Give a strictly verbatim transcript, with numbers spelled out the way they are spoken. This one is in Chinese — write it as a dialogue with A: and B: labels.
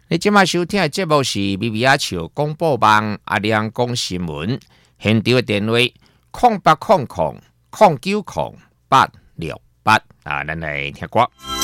A: 你今麦收听的节目是咪咪阿笑广播网阿亮讲新闻，现场的电话空八空空空九空八六八啊，咱来听歌。